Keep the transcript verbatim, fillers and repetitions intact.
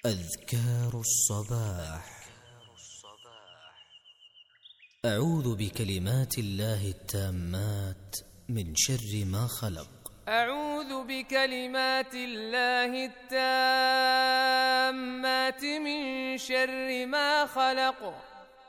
أذكار الصباح. أعوذ بكلمات الله التامات من شر ما خلق. أعوذ بكلمات الله التامات من شر ما خلق.